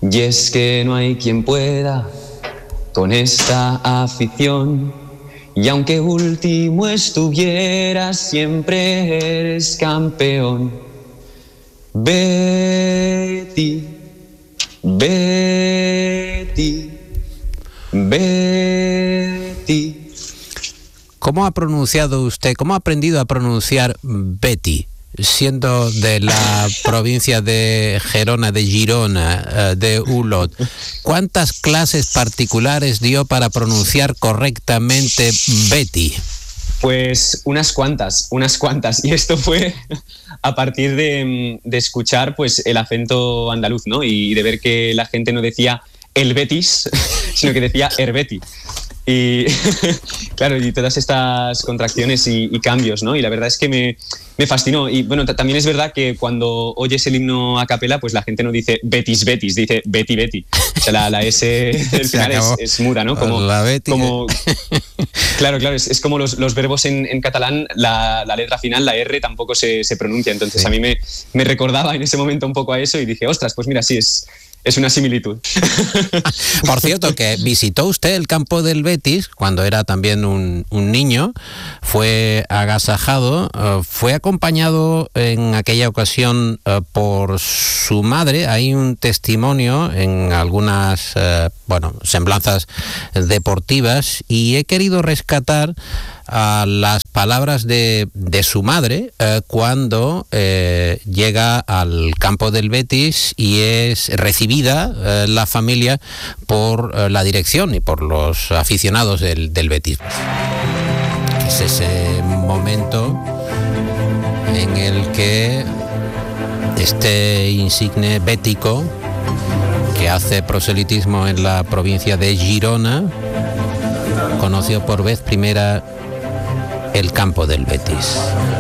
Y es que no hay quien pueda con esta afición, y aunque último estuvieras, siempre eres campeón. Betty, Betty, Betty. ¿Cómo ha pronunciado usted, cómo ha aprendido a pronunciar Betty, siendo de la provincia de Gerona, de Girona, de Olot? ¿Cuántas clases particulares dio para pronunciar correctamente Betty? Pues unas cuantas. Y esto fue a partir de escuchar pues el acento andaluz, ¿no? Y de ver que la gente no decía el Betis, sino que decía Herbeti. Y claro, y todas estas contracciones y cambios, ¿no? Y la verdad es que me fascinó. Y bueno, también es verdad que cuando oyes el himno a capela, pues la gente no dice Betis, Betis, dice Betty, Betty. O sea, la S del final es muda, ¿no? Como la Betty. Claro, es como los verbos en catalán, la letra final, la R, tampoco se pronuncia. Entonces sí. A mí me recordaba en ese momento un poco a eso y dije, ostras, pues mira, sí, es una similitud. Por cierto, que visitó usted el campo del Betis cuando era también un niño, fue agasajado, fue acompañado en aquella ocasión por su madre. Hay un testimonio en algunas semblanzas deportivas y he querido rescatar a las palabras de su madre cuando llega al campo del Betis y es recibida la familia por la dirección y por los aficionados del Betis. Es ese momento en el que este insigne bético que hace proselitismo en la provincia de Girona conoció por vez primera el campo del Betis.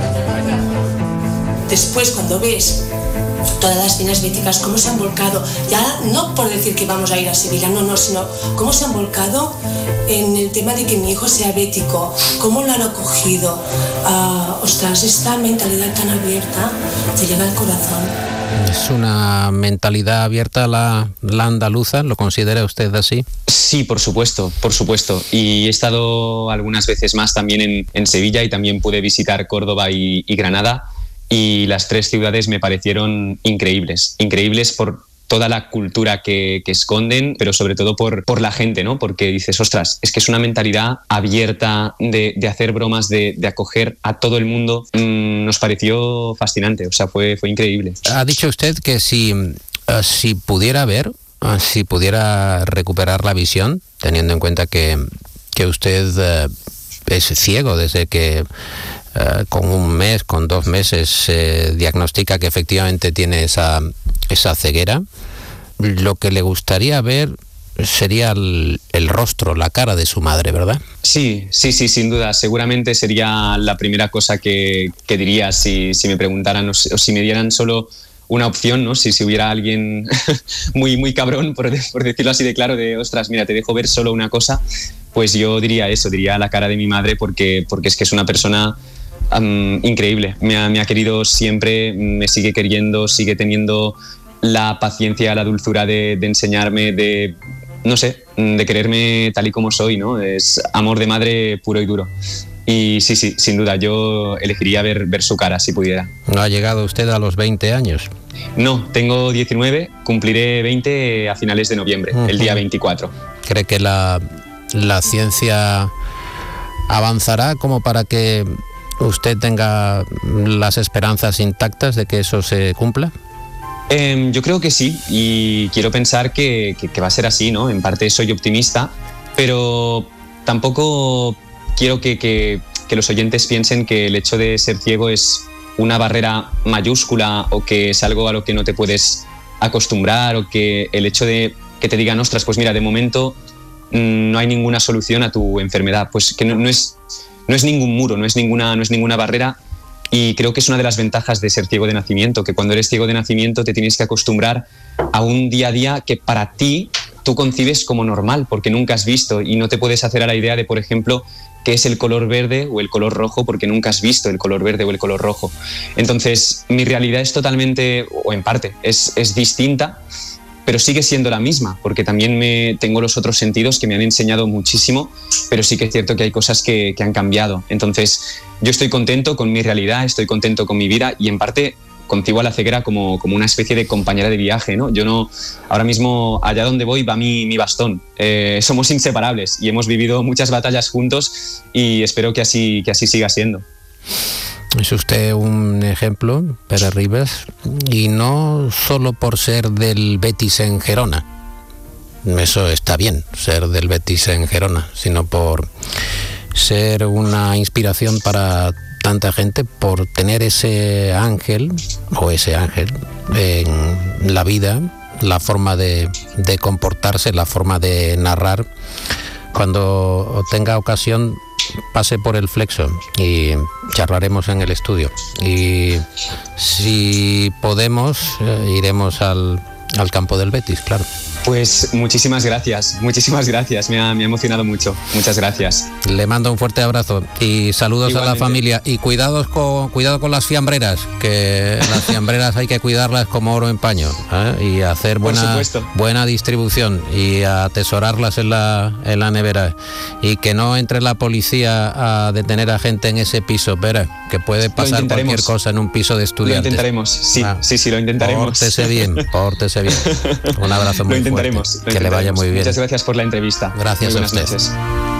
Después, cuando ves todas las cenas béticas, cómo se han volcado, ya no por decir que vamos a ir a Sevilla, no, sino cómo se han volcado en el tema de que mi hijo sea bético, cómo lo han acogido. Ostras, esta mentalidad tan abierta te llega al corazón. ¿Es una mentalidad abierta la andaluza? ¿Lo considera usted así? Sí, por supuesto. Y he estado algunas veces más también en Sevilla y también pude visitar Córdoba y Granada, y las tres ciudades me parecieron increíbles por toda la cultura que esconden, pero sobre todo por la gente, ¿no? Porque dices, ostras, es que es una mentalidad abierta de hacer bromas, de acoger a todo el mundo. Nos pareció fascinante, o sea, fue increíble. Ha dicho usted que si pudiera ver, si pudiera recuperar la visión, teniendo en cuenta que usted es ciego desde que con un mes, con 2 meses se diagnostica que efectivamente tiene esa ceguera, lo que le gustaría ver sería el rostro, la cara de su madre, ¿verdad? Sí, sin duda. Seguramente sería la primera cosa que diría si me preguntaran o si me dieran solo una opción, ¿no? Si hubiera alguien muy cabrón, por decirlo así de claro, de ostras, mira, te dejo ver solo una cosa, pues yo diría eso, diría la cara de mi madre, porque es que es una persona increíble. Me ha querido siempre, me sigue queriendo, sigue teniendo la paciencia, la dulzura de enseñarme, de quererme tal y como soy, ¿no? Es amor de madre puro y duro. Y sí, sin duda, yo elegiría ver su cara si pudiera. ¿No ha llegado usted a los 20 años? No, tengo 19, cumpliré 20 a finales de noviembre, el día 24. ¿Cree que la ciencia avanzará como para que usted tenga las esperanzas intactas de que eso se cumpla? Yo creo que sí, y quiero pensar que va a ser así, ¿no? En parte soy optimista, pero tampoco quiero que los oyentes piensen que el hecho de ser ciego es una barrera mayúscula o que es algo a lo que no te puedes acostumbrar, o que el hecho de que te digan, ostras, pues mira, de momento no hay ninguna solución a tu enfermedad, pues que no es ningún muro, no es ninguna barrera. Y creo que es una de las ventajas de ser ciego de nacimiento, que cuando eres ciego de nacimiento te tienes que acostumbrar a un día a día que para ti tú concibes como normal, porque nunca has visto, y no te puedes hacer a la idea de, por ejemplo, qué es el color verde o el color rojo, porque nunca has visto el color verde o el color rojo. Entonces, mi realidad es totalmente, o en parte, es distinta, pero sigue siendo la misma, porque también tengo los otros sentidos que me han enseñado muchísimo, pero sí que es cierto que hay cosas que han cambiado. Entonces, yo estoy contento con mi realidad, estoy contento con mi vida y en parte concibo a la ceguera como una especie de compañera de viaje, ¿no? Yo no, ahora mismo allá donde voy va mi bastón. Somos inseparables y hemos vivido muchas batallas juntos y espero que así siga siendo. Es usted un ejemplo, Pere Ribes, y no solo por ser del Betis en Gerona, eso está bien, ser del Betis en Gerona, sino por ser una inspiración para tanta gente, por tener ese ángel en la vida, la forma de comportarse, la forma de narrar. Cuando tenga ocasión, pase por el Flexo y charlaremos en el estudio. Y si podemos, iremos al campo del Betis, claro. Pues muchísimas gracias, me ha emocionado mucho, muchas gracias. Le mando un fuerte abrazo y saludos igualmente a la familia y cuidado con las fiambreras, que las fiambreras hay que cuidarlas como oro en paño, y hacer buena distribución y atesorarlas en la nevera, y que no entre la policía a detener a gente en ese piso, Pere, que puede pasar cualquier cosa en un piso de estudiantes. Lo intentaremos, sí, lo intentaremos. Pórtese bien. Un abrazo muy fuerte. Lo intentaremos. Que le vaya muy bien. Muchas gracias por la entrevista. Gracias muy a usted. Noches.